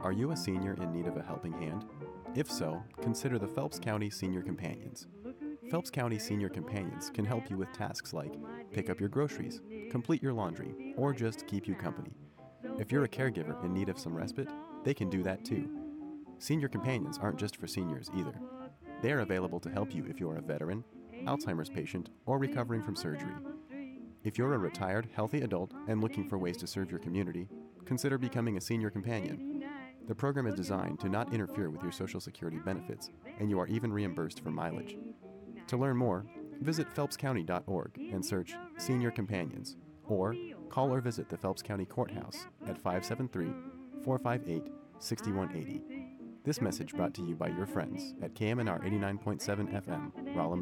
Are you a senior in need of a helping hand? If so, consider the Phelps County Senior Companions. Phelps County Senior Companions can help you with tasks like pick up your groceries, complete your laundry, or just keep you company. If you're a caregiver in need of some respite, they can do that too. Senior Companions aren't just for seniors either. They are available to help you if you're a veteran, Alzheimer's patient, or recovering from surgery. If you're a retired, healthy adult and looking for ways to serve your community, consider becoming a senior companion. The program is designed to not interfere with your Social Security benefits, and you are even reimbursed for mileage. To learn more, visit phelpscounty.org and search Senior Companions, or call or visit the Phelps County Courthouse at 573-458-6180. This message brought to you by your friends at KMNR 89.7 FM, Rolla,